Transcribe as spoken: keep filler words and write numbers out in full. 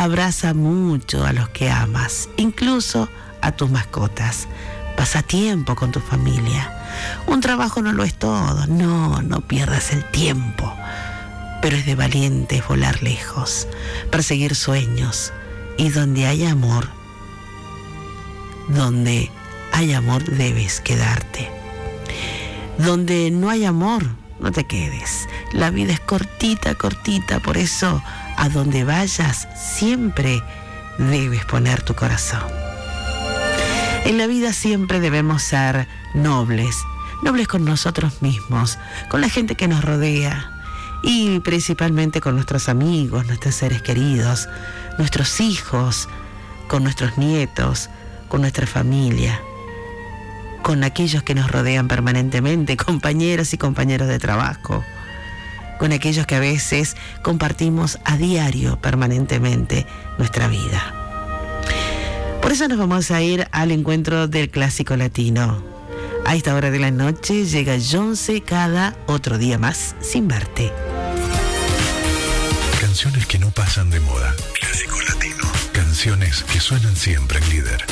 Abraza mucho a los que amas, incluso a tus mascotas. Pasa tiempo con tu familia. Un trabajo no lo es todo. No, no pierdas el tiempo. Pero es de valientes volar lejos, perseguir sueños. Y donde hay amor, donde hay amor debes quedarte. Donde no hay amor, no te quedes. La vida es cortita, cortita, por eso a donde vayas siempre debes poner tu corazón. En la vida siempre debemos ser nobles, nobles con nosotros mismos, con la gente que nos rodea y principalmente con nuestros amigos, nuestros seres queridos, nuestros hijos, con nuestros nietos, con nuestra familia, con aquellos que nos rodean permanentemente, compañeros y compañeros de trabajo, con aquellos que a veces compartimos a diario, permanentemente, nuestra vida. Por eso nos vamos a ir al encuentro del clásico latino. A esta hora de la noche llega Jonce cada otro día más sin verte. Canciones que no pasan de moda. Clásico latino. Canciones que suenan siempre en Líder.